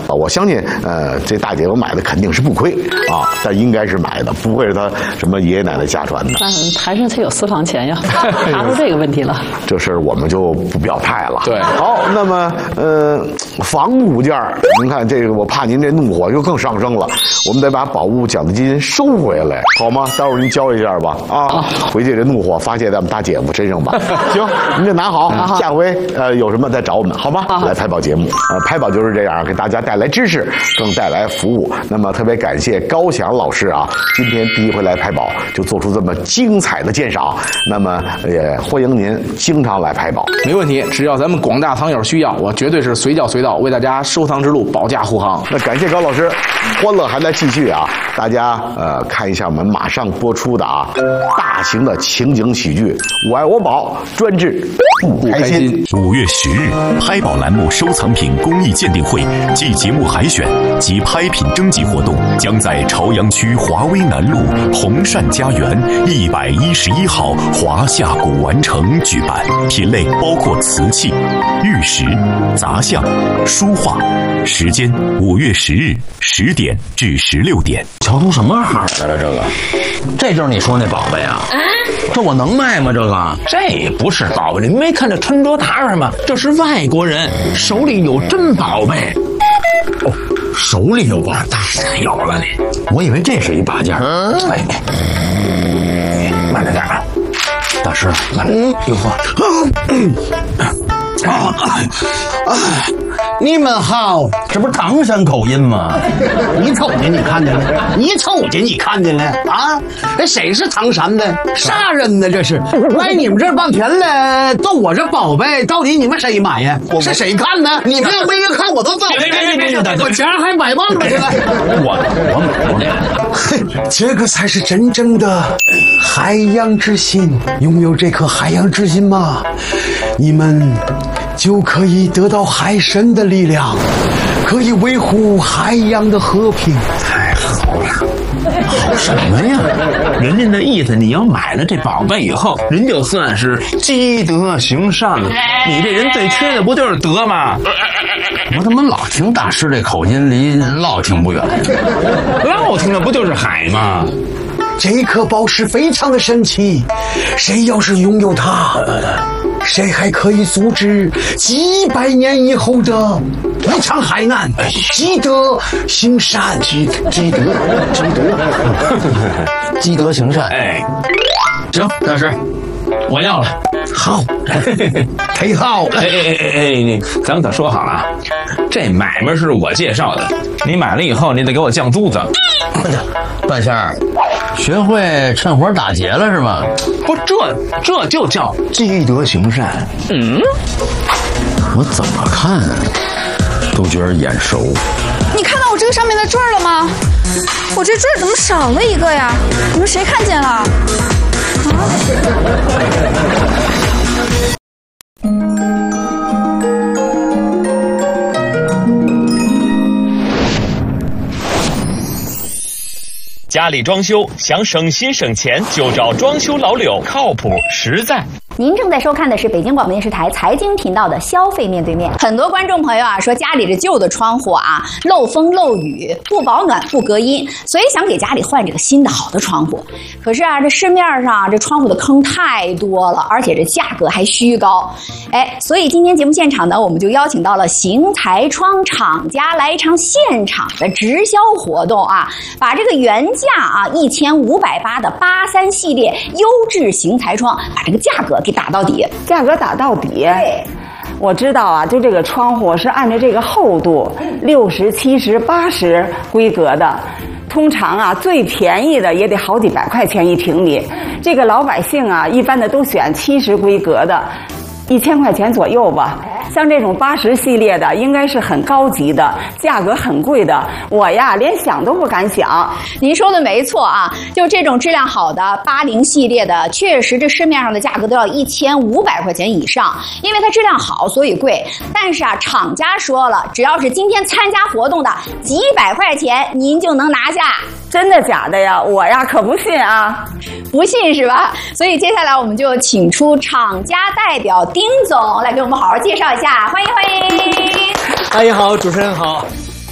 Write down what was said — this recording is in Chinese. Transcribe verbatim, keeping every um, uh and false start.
啊，我相信，呃，这大姐我买的肯定是不亏啊，但应该是买的，不会是她什么爷爷奶奶家传的。 那还是她有私房钱呀，查出这个问题了。 这事儿我们就不表态了。 对， 好，那么，呃，房物件儿，您看这个，我怕您这怒火就更上升了，我们得把宝物奖励金收回来，好吗？待会儿您教一下吧，啊，回去这怒火发泄在我们大姐夫身上吧。行，您就拿好，下回呃有什么再找我们，好吗？来拍宝节目，呃，拍宝就是这样，给大家带来知识，更带来服务。那么特别感谢高翔老师啊，今天第一回来拍宝就做出这么精彩的鉴赏，那么也欢迎您经常来拍宝。 没问题，只要咱们广大藏友需要，我绝对是随叫随到，为大家收藏之路保驾护航。 那感谢高老师，欢乐还在继续啊！大家呃看一下我们马上播出的啊大型的情景喜剧《我爱我宝》，专治不开心。 五月十日，拍宝栏目收藏品公益鉴定会暨节目海选及拍品征集活动将在朝阳区华威南路红善家园一百一十一号华夏古玩城举办，品类包括瓷器、玉石、杂项、书画。时间五月十日十点至十六点。 瞧出什么行来了？这个，这就是你说那宝贝啊？这我能卖吗？这个，这不是宝贝，你没看这餐桌搭上吗？这是外国人手里有真宝贝。哦，手里有把大有了你，我以为这是一把件。哎，慢着点啊，大师，慢点，有话。啊啊！你们好，这不是唐山口音吗？你瞅见你看见了？你瞅见你看见了啊？这谁是唐山的？啥人呢？这是来你们这半天了，到我这宝贝，到底你们谁买呀？是谁看呢？你们要没人看，我都走。别别别别！我钱还百万了，现在我我买我这个才是真正的海洋之心。拥有这颗海洋之心吗？你们就可以得到海神的力量，可以维护海洋的和平。太好了，好什么呀？人家的意思，你要买了这宝贝以后，人就算是积德行善了。你这人最缺的不就是德吗？我怎么老听大师这口音，离老听不远？老听的不就是海吗？这颗宝石非常的神奇，谁要是拥有它，谁还可以阻止几百年以后的一场海难，积德行善，积积德积德积德行善。哎，行，大师，我要了。好，忒好。哎哎哎哎，你咱们可说好了，这买卖是我介绍的，你买了以后你得给我降租子。半仙儿，学会趁火打劫了是吗？不，这这就叫积德行善。嗯，我怎么看都觉得眼熟。 你看到我这个上面的坠了吗？我这坠怎么少了一个呀？你们谁看见了？啊？ 家里装修想省心省钱，就找装修老柳，靠谱实在。 您正在收看的是北京广播电视台财经频道的消费面对面。很多观众朋友啊说家里这旧的窗户啊漏风漏雨，不保暖不隔音，所以想给家里换这个新的好的窗户。可是啊这市面上这窗户的坑太多了，而且这价格还虚高。哎，所以今天节目现场呢，我们就邀请到了邢台窗厂家来一场现场的直销活动啊，把这个原价啊一千五百八的八三系列优质邢台窗，把这个价格给打到底， 价格打到底。 对， 我知道啊，就这个窗户是按照这个厚度六十、七十、八十规格的。通常啊，最便宜的也得好几百块钱一平米。这个老百姓啊，一般的都选七十规格的，一千块钱左右吧。像这种八十系列的，应该是很高级的，价格很贵的。我呀，连想都不敢想。 您说的没错啊，就这种质量好的八零系列的，确实这市面上的价格都要一千五百块钱以上，因为它质量好，所以贵。但是啊，厂家说了，只要是今天参加活动的，几百块钱您就能拿下。 真的假的呀？我呀可不信啊， 不信是吧？所以接下来我们就请出厂家代表丁总来给我们好好介绍一下，欢迎欢迎。 阿姨好，主持人好。